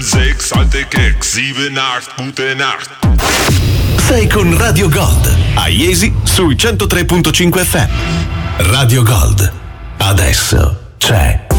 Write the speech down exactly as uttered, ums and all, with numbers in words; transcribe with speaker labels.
Speaker 1: sechs, alte Keks, sieben, acht, gute Nacht.
Speaker 2: Sei con Radio Gold, a Iesi sui centotré virgola cinque F M. Radio Gold, adesso c'è